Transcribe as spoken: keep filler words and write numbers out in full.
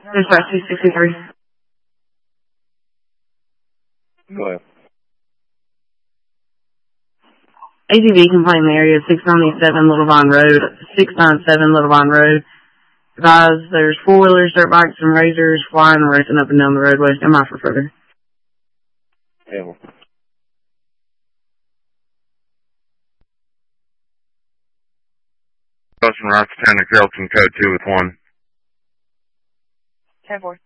Dispatch two sixty-three. Go ahead. A T V complaint in the area, six ninety-seven Little Vine Road, six ninety-seven Little Vine Road. Guys, there's four-wheelers, dirt bikes, and razors flying and racing up and down the roadway. Stand by for further. Yeah. Boston Rock, Lieutenant Carrollton, code two with one. ten four.